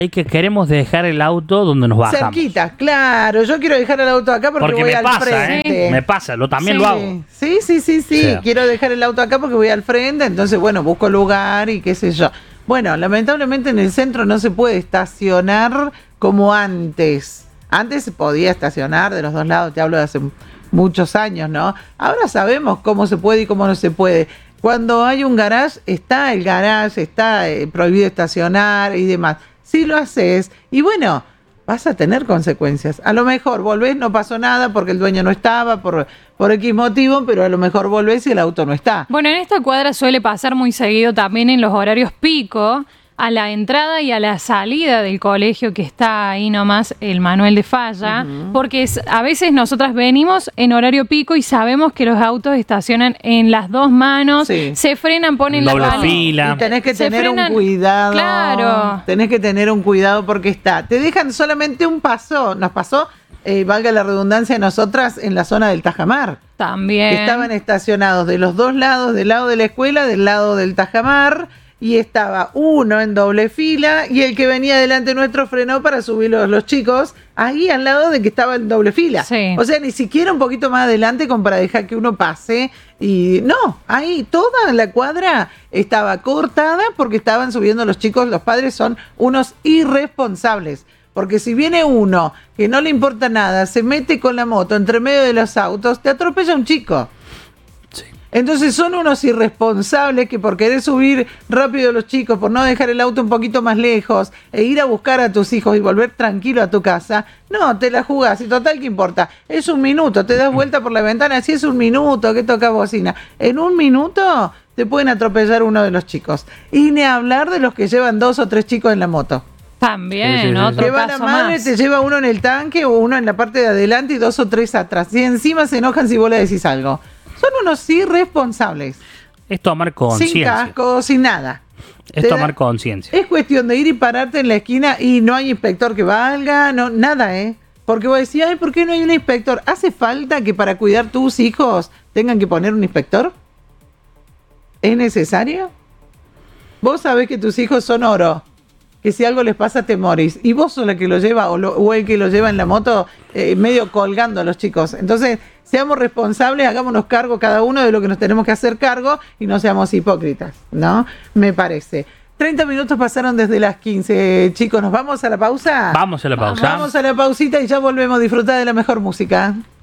Es que queremos dejar el auto donde nos bajamos. Cerquita, claro. Yo quiero dejar el auto acá porque voy me al pasa, frente. Me pasa, también Sí. lo hago. Sí. O sea. Quiero dejar el auto acá porque voy al frente, entonces, bueno, busco lugar y qué sé yo. Bueno, lamentablemente en el centro no se puede estacionar como antes. Antes se podía estacionar de los dos lados, te hablo de hace muchos años, ¿no? Ahora sabemos cómo se puede y cómo no se puede. Cuando hay un garage, está el garage, está prohibido estacionar y demás. Si lo haces, y bueno, vas a tener consecuencias. A lo mejor volvés, no pasó nada porque el dueño no estaba, por X motivo, pero a lo mejor volvés y el auto no está. Bueno, en esta cuadra suele pasar muy seguido también en los horarios pico, a la entrada y a la salida del colegio que está ahí nomás, el Manuel de Falla, porque a veces nosotras venimos en horario pico y sabemos que los autos estacionan en las dos manos, se frenan, ponen la doble fila. Y tenés que tener un cuidado. Claro. Tenés que tener un cuidado porque te dejan solamente un paso. Nos pasó, valga la redundancia, nosotras en la zona del Tajamar. También. Estaban estacionados de los dos lados, del lado de la escuela, del lado del Tajamar. Y estaba uno en doble fila y el que venía delante nuestro frenó para subir los chicos ahí al lado de que estaba en doble fila. Sí. O sea, ni siquiera un poquito más adelante como para dejar que uno pase. Y no, ahí toda la cuadra estaba cortada porque estaban subiendo los chicos. Los padres son unos irresponsables. Porque si viene uno que no le importa nada, se mete con la moto entre medio de los autos, te atropella un chico. Entonces son unos irresponsables que por querer subir rápido a los chicos, por no dejar el auto un poquito más lejos e ir a buscar a tus hijos y volver tranquilo a tu casa, no, te la jugás y total, ¿qué importa? Es un minuto, te das vuelta por la ventana, si es un minuto, que toca bocina. En un minuto te pueden atropellar uno de los chicos. Y ni hablar de los que llevan 2 o 3 chicos en la moto. También, otro Que va la caso madre, más. te lleva uno en el tanque o uno en la parte de adelante y 2 o 3 atrás. Y encima se enojan si vos le decís algo. Son unos irresponsables. Es tomar conciencia. Sin casco, sin nada. Es tomar conciencia. Es cuestión de ir y pararte en la esquina y no hay inspector que valga, no, nada, Porque vos decís, ay, ¿por qué no hay un inspector? ¿Hace falta que para cuidar tus hijos tengan que poner un inspector? ¿Es necesario? Vos sabés que tus hijos son oro, que si algo les pasa te morís. Y vos sos la que lo lleva o el que lo lleva en la moto medio colgando a los chicos. Entonces, seamos responsables, hagámonos cargo cada uno de lo que nos tenemos que hacer cargo y no seamos hipócritas, ¿no? Me parece. 30 minutos pasaron desde las 15. Chicos, ¿nos vamos a la pausa? Vamos a la pausa. Vamos a la pausita y ya volvemos a disfrutar de la mejor música.